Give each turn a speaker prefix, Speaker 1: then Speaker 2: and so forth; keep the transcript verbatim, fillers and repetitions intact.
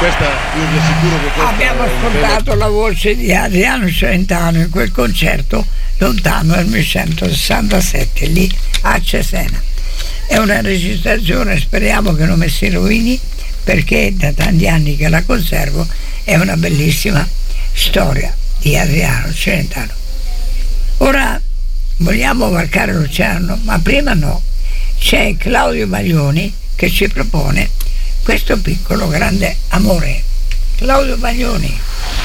Speaker 1: questa, io vi assicuro che questa
Speaker 2: abbiamo ascoltato bella... la voce di Adriano Celentano in quel concerto lontano nel millenovecentosessantasette lì a Cesena. È una registrazione, speriamo che non mi si rovini, perché da tanti anni che la conservo. È una bellissima storia di Adriano Celentano. Ora vogliamo varcare l'oceano, ma prima no, c'è Claudio Baglioni che ci propone questo piccolo grande amore. Claudio Baglioni.